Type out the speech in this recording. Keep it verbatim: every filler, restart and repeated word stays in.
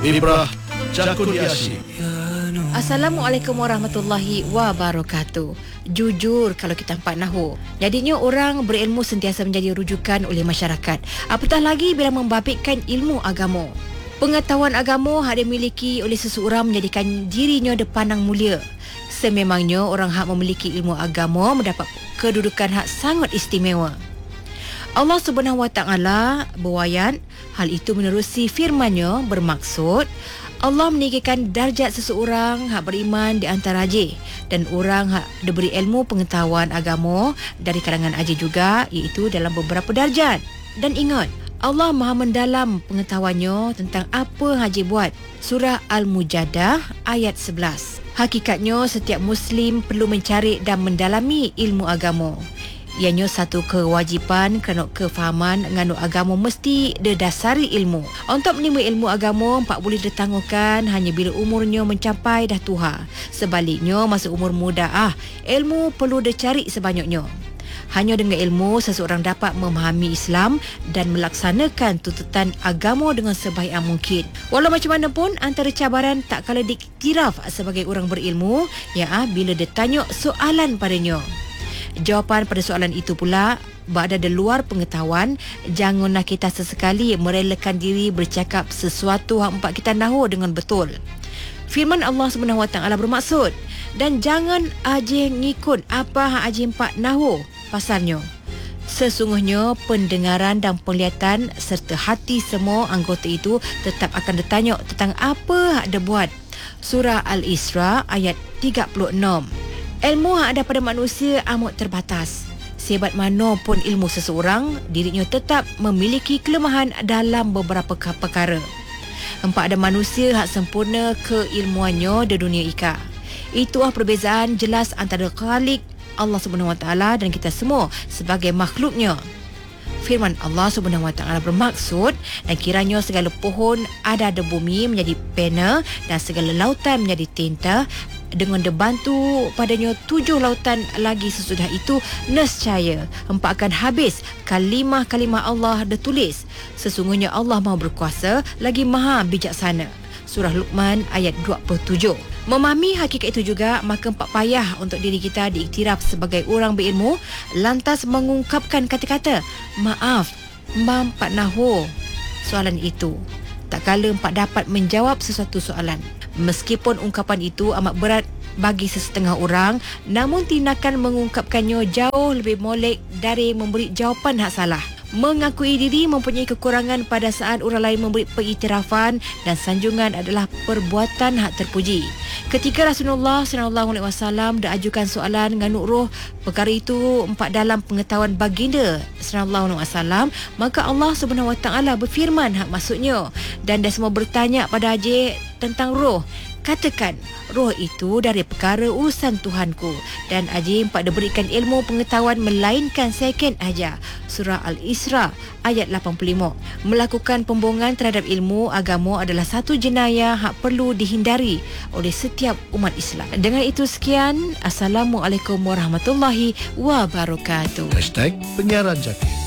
Ibrah Jakuliashi. Assalamualaikum warahmatullahi wabarakatuh. Jujur kalau kita empat nahu, jadinya orang berilmu sentiasa menjadi rujukan oleh masyarakat. Apatah lagi bila membabitkan ilmu agama. Pengetahuan agama hak dimiliki oleh seseorang menjadikan dirinya dipandang mulia. Sememangnya orang hak memiliki ilmu agama mendapat kedudukan hak sangat istimewa. Allah Subhanahu Wa Taala berwayat, hal itu menerusi firman-Nya bermaksud Allah meninggikan darjat seseorang hak beriman di antara ajih dan orang hak diberi ilmu pengetahuan agama dari kalangan ajih juga, iaitu dalam beberapa darjat. Dan ingat, Allah Maha mendalam pengetahuannya tentang apa haji buat. Surah Al-Mujadah ayat sebelas. Hakikatnya setiap Muslim perlu mencari dan mendalami ilmu agama. Ianya satu kewajipan kerana kefahaman ngandung agama mesti didasari ilmu. Untuk menimba ilmu agama, tak boleh ditangguhkan hanya bila umurnya mencapai dah tuha. Sebaliknya, masa umur muda ah, ilmu perlu dicari sebanyaknya. Hanya dengan ilmu, seseorang dapat memahami Islam dan melaksanakan tuntutan agama dengan sebaik yang mungkin. Walau macam mana pun, antara cabaran tak kala diktiraf sebagai orang berilmu, ya ah, bila ditanya soalan padanya. Jawapan pada soalan itu pula, berada di luar pengetahuan, janganlah kita sesekali merelakan diri bercakap sesuatu yang empat kita nahu dengan betul. Firman Allah Subhanahu Wa Taala bermaksud, dan jangan ajih ngikut apa yang ajih empat nahu pasalnya. Sesungguhnya pendengaran dan penglihatan serta hati semua anggota itu tetap akan ditanya tentang apa yang dia buat. Surah Al-Isra ayat tiga puluh enam. Ilmu yang ada pada manusia amat terbatas. Sehebat mana pun ilmu seseorang, dirinya tetap memiliki kelemahan dalam beberapa perkara. Empat ada manusia yang sempurna keilmuannya di dunia ika. Itulah perbezaan jelas antara Khalik Allah Subhanahu Wa Taala dan kita semua sebagai makhluknya. Firman Allah Subhanahu Wa Taala bermaksud, dan kiranya segala pohon ada di bumi menjadi pena dan segala lautan menjadi tinta, dengan dibantu padanya tujuh lautan lagi sesudah itu, nescaya empat akan habis kalimah-kalimah Allah ditulis. Sesungguhnya Allah Maha berkuasa lagi Maha bijaksana. Surah Luqman ayat dua puluh tujuh. Memahami hakikat itu juga, maka empat payah untuk diri kita diiktiraf sebagai orang berilmu, lantas mengungkapkan kata-kata, maaf, mam pak nahu soalan itu. Tak kala empat dapat menjawab sesuatu soalan. Meskipun ungkapan itu amat berat bagi sesetengah orang, namun tindakan mengungkapkannya jauh lebih molek dari memberi jawapan hak salah. Mengakui diri mempunyai kekurangan pada saat orang lain memberi pengiktirafan dan sanjungan adalah perbuatan hak terpuji. Ketika Rasulullah sallallahu alaihi wasallam diajukan soalan nganuk roh, perkara itu empat dalam pengetahuan baginda sallallahu alaihi wasallam, maka Allah Subhanahu Wa Taala berfirman hak maksudnya, dan dia semua bertanya pada Haji tentang roh. Katakan, roh itu dari perkara urusan Tuhanku, dan Haji empat diberikan ilmu pengetahuan melainkan second aja. Surah Al-Isra ayat lapan puluh lima. Melakukan pembohongan terhadap ilmu agama adalah satu jenayah yang perlu dihindari oleh setiap umat Islam. Dengan itu sekian. Assalamualaikum warahmatullahi wabarakatuh. Hashtag Penyiaran Jaki.